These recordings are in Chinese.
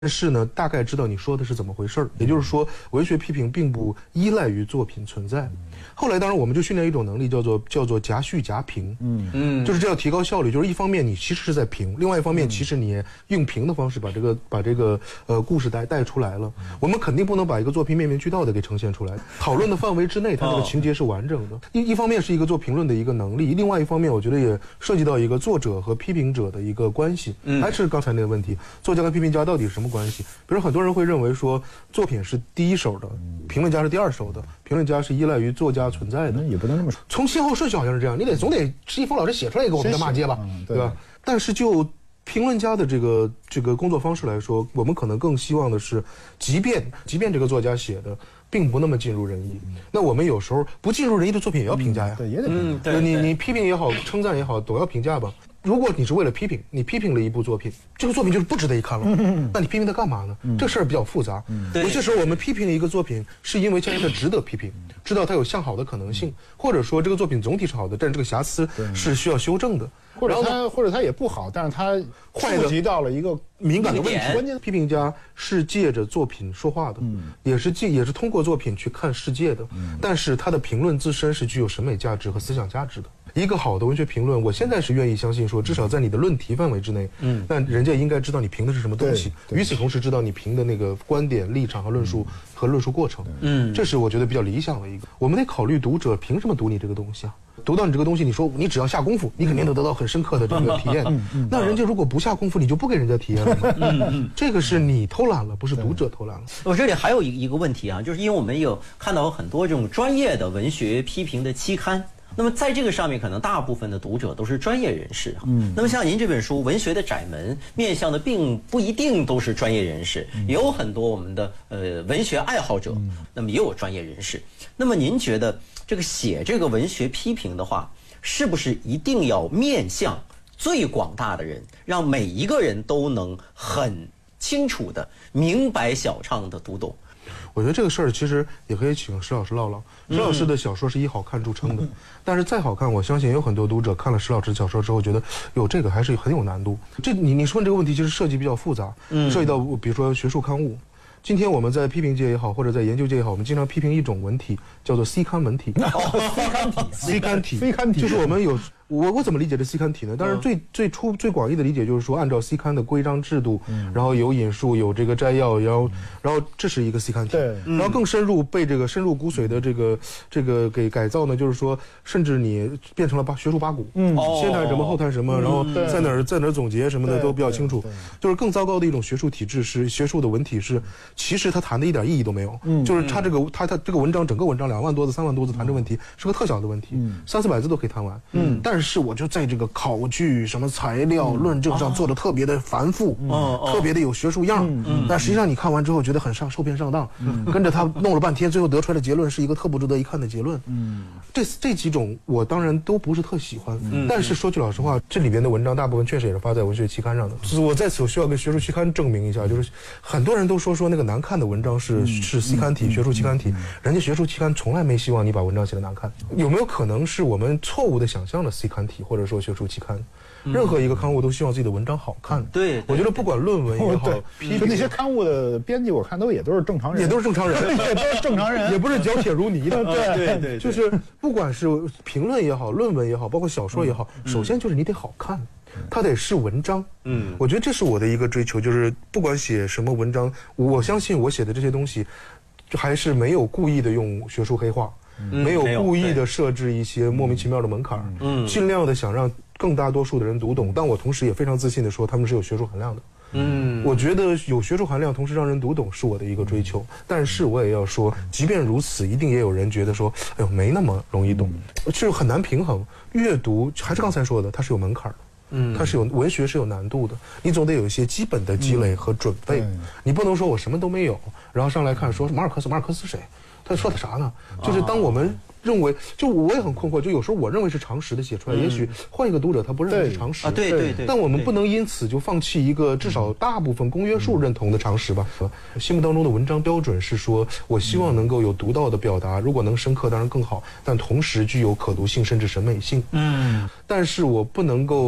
但是呢，大概知道你说的是怎么回事儿。也就是说，文学批评并不依赖于作品存在。后来，当然我们就训练一种能力，叫做夹叙夹评。就是这要提高效率。就是一方面你其实是在评，另外一方面其实你用评的方式把这个故事带出来了。我们肯定不能把一个作品面面俱到的给呈现出来。讨论的范围之内，它这个情节是完整的。一方面是一个做评论的一个能力，另外一方面我觉得也涉及到一个作者和批评者的一个关系。还是刚才那个问题，作家和批评家到底是什么关系？比如很多人会认为说，作品是第一手的，评论家是第二手的，评论家是依赖于作家存在的。 也不能这么说。从先后顺序好像是这样，你总得施一峰老师写出来一个我们的骂街吧，对吧？但是就评论家的这个工作方式来说，我们可能更希望的是，即便这个作家写的并不那么尽如人意，那我们有时候不尽如人意的作品也要评价呀。 对，也得评价。 你批评也好，称赞也好，都要评价吧。如果你是为了批评，你批评了一部作品，这个作品就是不值得一看了，那你批评它干嘛呢？这事儿比较复杂。有些时候我们批评一个作品，是因为相信它值得批评，知道它有向好的可能性，或者说这个作品总体是好的，但是这个瑕疵是需要修正的。 或者它也不好，但是它触及到了一个敏感的问题。 关键批评家是借着作品说话的，也是通过作品去看世界的。但是他的评论自身是具有审美价值和思想价值的。一个好的文学评论，我现在是愿意相信说，至少在你的论题范围之内，那人家应该知道你评的是什么东西，与此同时知道你评的那个观点、立场和论述过程。这是我觉得比较理想的一个。我们得考虑读者凭什么读你这个东西啊？读到你这个东西，你说你只要下功夫，你肯定能得到很深刻的这个体验。那人家如果不下功夫，你就不给人家体验了吗？这个是你偷懒了，不是读者偷懒了。 我这里还有一个问题啊，就是因为我们有看到很多这种专业的文学批评的期刊。那么在这个上面，可能大部分的读者都是专业人士啊。那么像您这本书《文学的窄门》，面向的并不一定都是专业人士，也有很多我们的文学爱好者，那么也有专业人士。那么您觉得这个写这个文学批评的话，是不是一定要面向最广大的人，让每一个人都能很清楚的、明白晓畅的读懂？ 我觉得这个事儿其实也可以请施老师唠唠。施老师的小说是以好看著称的，但是再好看，我相信有很多读者看了施老师的小说之后，觉得哟，这个还是很有难度。你说这个问题其实涉及比较复杂，涉及到比如说学术刊物。今天我们在批评界也好，或者在研究界也好，我们经常批评一种文体，叫做 C 刊文体。C 刊体就是我们有。我怎么理解这 C 刊体呢？当然最广义的理解就是说，按照 C 刊的规章制度，然后有引述，有这个摘要，然后这是一个 C 刊体。然后更深入被这个深入骨髓的这个给改造呢，就是说，甚至你变成了学术八股，先谈什么后谈什么，然后在哪儿总结什么的都比较清楚。就是更糟糕的一种学术体制是学术的文体是，其实他谈的一点意义都没有。就是他这个文章整个文章2万多字3万多字谈这个问题是个特小的问题，300-400字都可以谈完。但是我就在这个考据、什么材料、论证上做的特别的繁复，特别的有学术样。但实际上你看完之后觉得很受骗上当，跟着他弄了半天，最后得出来的结论是一个特不值得一看的结论。这几种我当然都不是特喜欢，但是说句老实话，这里边的文章大部分确实也是发在文学期刊上的。我在此需要跟学术期刊证明一下，就是很多人都说那个难看的文章是 C 刊体、学术期刊体，人家学术期刊从来没希望你把文章写得难看。有没有可能是我们错误的想象了 C 刊体或者说学术期刊？任何一个刊物都希望自己的文章好看。 对， 我觉得不管论文也好， 就那些刊物的编辑，我看也都是正常人， 也都是正常人，也不是脚铁如泥的。 对， 就是不管是评论也好，论文也好，包括小说也好，首先就是你得好看。它得是文章。我觉得这是我的一个追求，就是不管写什么文章，我相信我写的这些东西还是没有故意的用学术黑化，没有故意的设置一些莫名其妙的门槛，尽量的想让更大多数的人读懂，但我同时也非常自信的说他们是有学术含量的。我觉得有学术含量同时让人读懂是我的一个追求，但是我也要说，即便如此，一定也有人觉得说，哎呦，没那么容易懂，就很难平衡。阅读还是刚才说的，它是有门槛的。它是有文学是有难度的，你总得有一些基本的积累和准备，你不能说我什么都没有，然后上来看说马尔克斯谁？他说的啥呢？就是当我们认为，就我也很困惑，就有时候我认为是常识的写出来，也许换一个读者他不认为是常识。 对。 但我们不能因此就放弃一个至少大部分公约数认同的常识吧。心目当中的文章标准是说，我希望能够有独到的表达，如果能深刻当然更好，但同时具有可读性甚至审美性。但是我不能够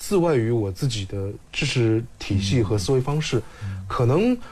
自外于我自己的知识体系和思维方式，可能